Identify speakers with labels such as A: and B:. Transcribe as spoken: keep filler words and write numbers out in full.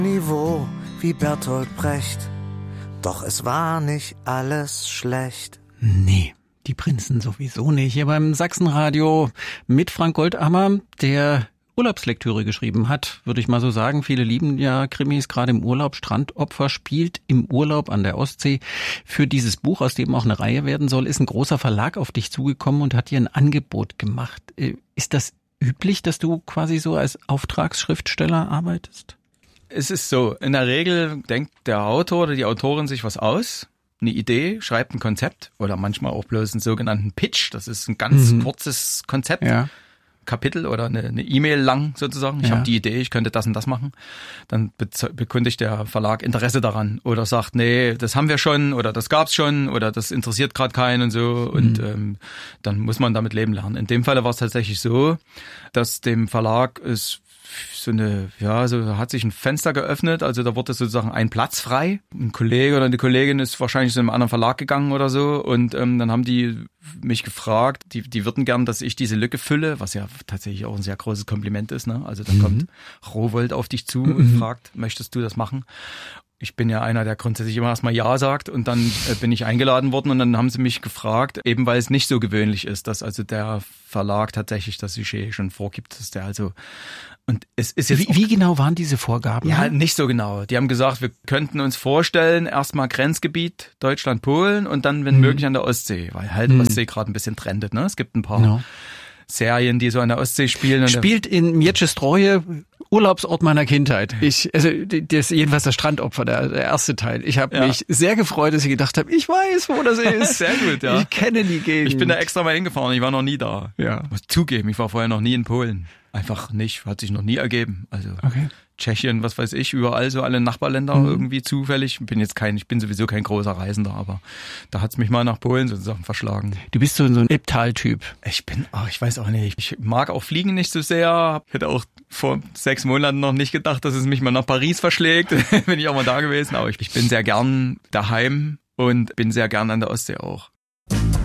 A: Niveau wie Bertolt Brecht. Doch es war nicht alles schlecht.
B: Nee, die Prinzen sowieso nicht. Hier beim Sachsenradio mit Frank Goldammer, der Urlaubslektüre geschrieben hat, würde ich mal so sagen. Viele lieben ja Krimis, gerade im Urlaub. Strandopfer spielt im Urlaub an der Ostsee. Für dieses Buch, aus dem auch eine Reihe werden soll, ist ein großer Verlag auf dich zugekommen und hat dir ein Angebot gemacht. Ist das üblich, dass du quasi so als Auftragsschriftsteller arbeitest?
C: Es ist so, in der Regel denkt der Autor oder die Autorin sich was aus, eine Idee, schreibt ein Konzept oder manchmal auch bloß einen sogenannten Pitch. Das ist ein ganz mhm. kurzes Konzept.
B: Ja.
C: Kapitel oder eine eine E-Mail lang sozusagen. Ich
B: Ja.
C: habe die Idee, ich könnte das und das machen. Dann bez- bekundigt der Verlag Interesse daran oder sagt, nee, das haben wir schon oder das gab's schon oder das interessiert gerade keinen und so. Mhm. Und ähm, dann muss man damit leben lernen. In dem Falle war es tatsächlich so, dass dem Verlag es so eine, ja, so hat sich ein Fenster geöffnet, also da wurde sozusagen ein Platz frei. Ein Kollege oder eine Kollegin ist wahrscheinlich zu einem anderen Verlag gegangen oder so und ähm, dann haben die mich gefragt, die die würden gern, dass ich diese Lücke fülle, was ja tatsächlich auch ein sehr großes Kompliment ist, ne? Also da mhm. kommt Rowohlt auf dich zu mhm. und fragt, möchtest du das machen? Ich bin ja einer, der grundsätzlich immer erstmal Ja sagt und dann äh, bin ich eingeladen worden und dann haben sie mich gefragt, eben weil es nicht so gewöhnlich ist, dass also der Verlag tatsächlich das Sujet schon vorgibt, dass der also und es ist jetzt
B: Wie, wie genau waren diese Vorgaben?
C: Ja, nicht so genau. Die haben gesagt, wir könnten uns vorstellen, erstmal Grenzgebiet Deutschland, Polen und dann, wenn mhm. möglich, an der Ostsee, weil halt mhm. Ostsee gerade ein bisschen trendet, ne? Es gibt ein paar no. Serien, die so an der Ostsee spielen. Und
B: Spielt in Mieczystroje, Urlaubsort meiner Kindheit. Ich, also das jedenfalls das Strandopfer, der, der erste Teil. Ich habe
C: ja.
B: mich sehr gefreut, dass ich gedacht habe, ich weiß, wo das ist.
C: Sehr gut, ja.
B: Ich kenne die Gegend.
C: Ich bin da extra mal hingefahren, ich war noch nie da.
B: Ja.
C: Muss zugeben, ich war vorher noch nie in Polen. Einfach nicht, hat sich noch nie ergeben. Also
B: okay.
C: Tschechien, was weiß ich, überall so alle Nachbarländer mhm. irgendwie zufällig. Bin jetzt kein, ich bin sowieso kein großer Reisender, aber da hat's mich mal nach Polen sozusagen verschlagen.
B: Du bist so, so ein Elbtal-Typ.
C: Ich bin, ach, ich weiß auch nicht. Ich mag auch Fliegen nicht so sehr. Ich hätte auch vor sechs Monaten noch nicht gedacht, dass es mich mal nach Paris verschlägt. Bin ich auch mal da gewesen. Aber ich, ich bin sehr gern daheim und bin sehr gern an der Ostsee auch.